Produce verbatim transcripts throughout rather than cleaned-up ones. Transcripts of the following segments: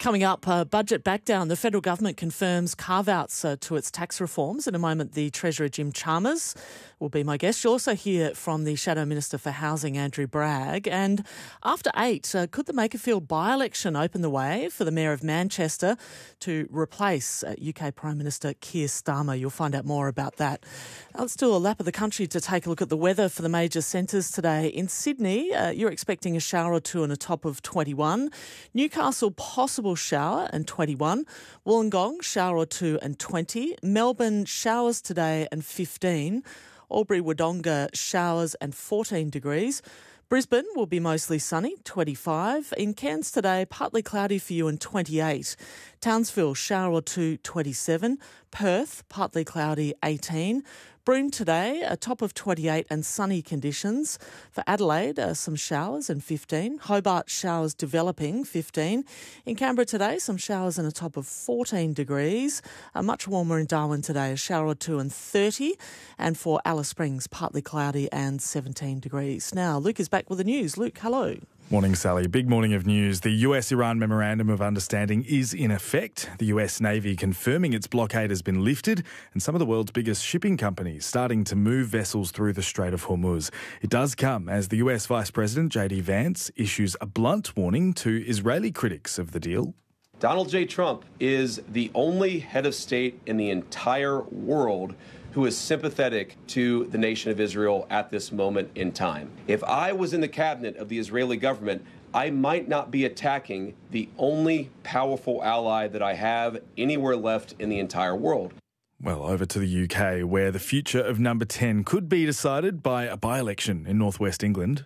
Coming up, uh, budget backdown. The federal government confirms carve-outs uh, to its tax reforms. In a moment, the Treasurer Jim Chalmers will be my guest. You'll also hear from the Shadow Minister for Housing, Andrew Bragg. And after eight, uh, could the Makerfield by-election open the way for the Mayor of Manchester to replace uh, U K Prime Minister Keir Starmer? You'll find out more about that. Now, let's do a lap of the country to take a look at the weather for the major centres today. In Sydney, uh, you're expecting a shower or two and a top of twenty-one. Newcastle, possible shower and twenty-one. Wollongong, shower or two and twenty. Melbourne, showers today and fifteen. Albury-Wodonga, showers and fourteen degrees. Brisbane will be mostly sunny, twenty-five. In Cairns today, partly cloudy for you and twenty-eight. Townsville, shower or two, twenty-seven. Perth, partly cloudy, eighteen. Broome today, a top of twenty-eight and sunny conditions. For Adelaide, uh, some showers and fifteen. Hobart, showers developing, fifteen. In Canberra today, some showers and a top of fourteen degrees. Uh, much warmer in Darwin today, a shower or two and thirty. And for Alice Springs, partly cloudy and seventeen degrees. Now, Luke is back with the news. Luke, hello. Morning, Sally. Big morning of news. The U S-Iran Memorandum of Understanding is in effect. The U S Navy confirming its blockade has been lifted, and some of the world's biggest shipping companies starting to move vessels through the Strait of Hormuz. It does come as the U S Vice President J D Vance issues a blunt warning to Israeli critics of the deal. Donald J. Trump is the only head of state in the entire world who is sympathetic to the nation of Israel at this moment in time. If I was in the cabinet of the Israeli government, I might not be attacking the only powerful ally that I have anywhere left in the entire world. Well, over to the U K, where the future of Number ten could be decided by a by-election in northwest England.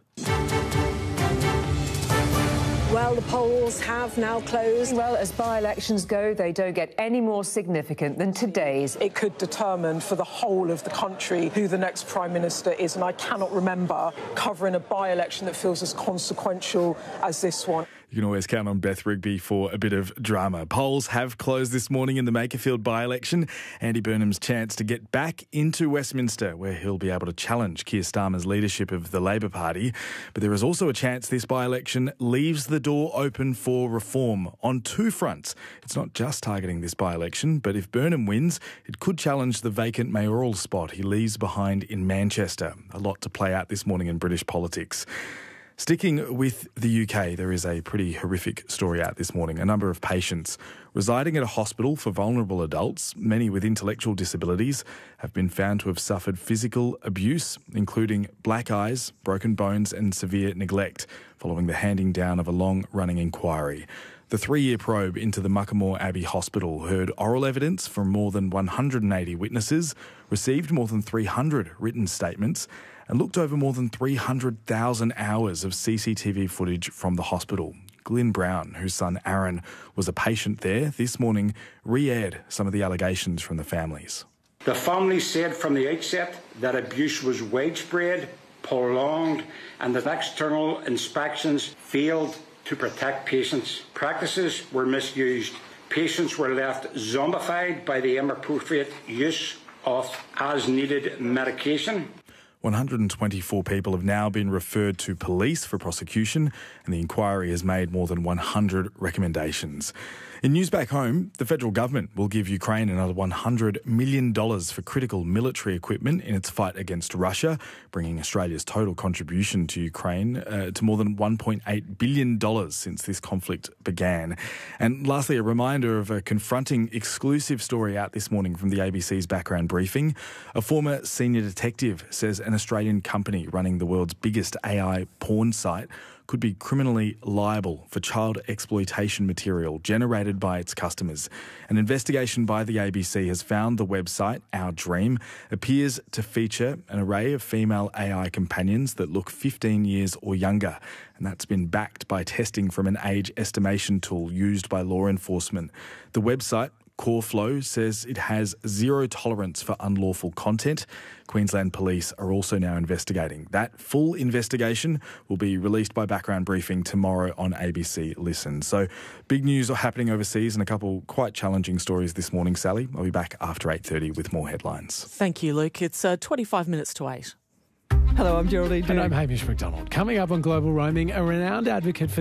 Well, the polls have now closed. Well, as by-elections go, they don't get any more significant than today's. It could determine for the whole of the country who the next Prime Minister is, and I cannot remember covering a by-election that feels as consequential as this one. You can always count on Beth Rigby for a bit of drama. Polls have closed this morning in the Makerfield by-election. Andy Burnham's chance to get back into Westminster, where he'll be able to challenge Keir Starmer's leadership of the Labor Party. But there is also a chance this by-election leaves the door open for reform on two fronts. It's not just targeting this by-election, but if Burnham wins, it could challenge the vacant mayoral spot he leaves behind in Manchester. A lot to play out this morning in British politics. Sticking with the U K, there is a pretty horrific story out this morning. A number of patients residing at a hospital for vulnerable adults, many with intellectual disabilities, have been found to have suffered physical abuse, including black eyes, broken bones and severe neglect, following the handing down of a long-running inquiry. The three-year probe into the Muckamore Abbey Hospital heard oral evidence from more than one hundred eighty witnesses, received more than three hundred written statements, and looked over more than three hundred thousand hours of C C T V footage from the hospital. Glyn Brown, whose son Aaron was a patient there, this morning re-aired some of the allegations from the families. The family said from the outset that abuse was widespread, prolonged, and that external inspections failed to protect patients. Practices were misused. Patients were left zombified by the inappropriate use of as-needed medication. one hundred twenty-four people have now been referred to police for prosecution, and the inquiry has made more than one hundred recommendations. In news back home, the federal government will give Ukraine another one hundred million dollars for critical military equipment in its fight against Russia, bringing Australia's total contribution to Ukraine uh, to more than one point eight billion dollars since this conflict began. And lastly, a reminder of a confronting exclusive story out this morning from the A B C's background briefing. A former senior detective says an Australian company running the world's biggest A I porn site could be criminally liable for child exploitation material generated by its customers. An investigation by the A B C has found the website, Our Dream, appears to feature an array of female A I companions that look fifteen years or younger, and that's been backed by testing from an age estimation tool used by law enforcement. The website, CoreFlow, says it has zero tolerance for unlawful content. Queensland Police are also now investigating. That full investigation will be released by Background Briefing tomorrow on A B C Listen. So big news happening overseas and a couple quite challenging stories this morning, Sally. I'll be back after eight thirty with more headlines. Thank you, Luke. It's uh, twenty-five minutes to eight. Hello, I'm Geraldine. And I'm Hamish McDonald. Coming up on Global Roaming, a renowned advocate for